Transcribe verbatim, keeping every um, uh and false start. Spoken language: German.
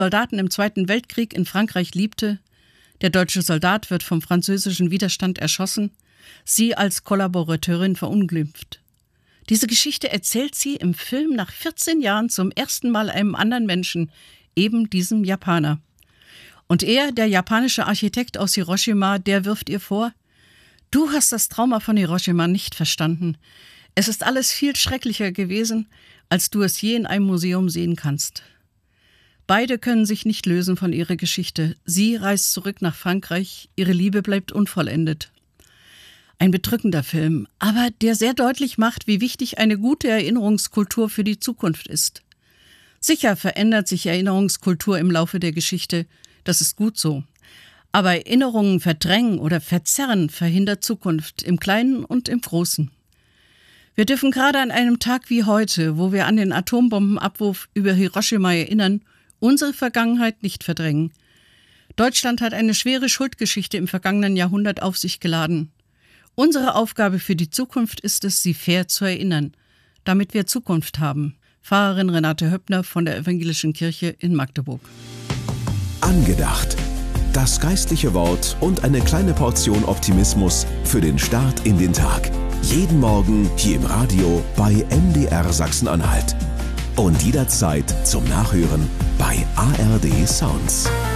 Soldaten im Zweiten Weltkrieg in Frankreich liebte. Der deutsche Soldat wird vom französischen Widerstand erschossen, sie als Kollaborateurin verunglimpft. Diese Geschichte erzählt sie im Film nach vierzehn Jahren zum ersten Mal einem anderen Menschen, eben diesem Japaner. Und er, der japanische Architekt aus Hiroshima, der wirft ihr vor: Du hast das Trauma von Hiroshima nicht verstanden. Es ist alles viel schrecklicher gewesen, als du es je in einem Museum sehen kannst. Beide können sich nicht lösen von ihrer Geschichte. Sie reist zurück nach Frankreich, ihre Liebe bleibt unvollendet. Ein bedrückender Film, aber der sehr deutlich macht, wie wichtig eine gute Erinnerungskultur für die Zukunft ist. Sicher verändert sich Erinnerungskultur im Laufe der Geschichte, das ist gut so. Aber Erinnerungen verdrängen oder verzerren verhindert Zukunft, im Kleinen und im Großen. Wir dürfen gerade an einem Tag wie heute, wo wir an den Atombombenabwurf über Hiroshima erinnern, unsere Vergangenheit nicht verdrängen. Deutschland hat eine schwere Schuldgeschichte im vergangenen Jahrhundert auf sich geladen. Unsere Aufgabe für die Zukunft ist es, sie fair zu erinnern, damit wir Zukunft haben. Pfarrerin Renate Höppner von der Evangelischen Kirche in Magdeburg. Angedacht. Das geistliche Wort und eine kleine Portion Optimismus für den Start in den Tag. Jeden Morgen hier im Radio bei M D R Sachsen-Anhalt. Und jederzeit zum Nachhören bei A R D Sounds.